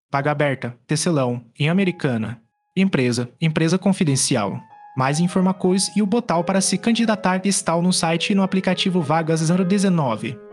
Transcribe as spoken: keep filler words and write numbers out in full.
Vaga aberta, Tecelão, em Americana. Empresa, empresa confidencial. Mais informações e o botão para se candidatar está no site e no aplicativo Vagas zero dezenove.